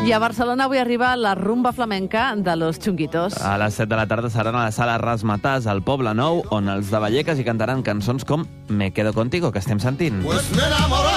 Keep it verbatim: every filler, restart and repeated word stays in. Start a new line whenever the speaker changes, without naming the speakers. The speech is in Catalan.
I a Barcelona avui arriba la rumba flamenca de Los Chunguitos.
A les set de la tarda seran a la sala Razzmatazz al Poble Nou, on els de Vallecas hi cantaran cançons com Me quedo contigo, que estem sentint.
Pues me enamoré.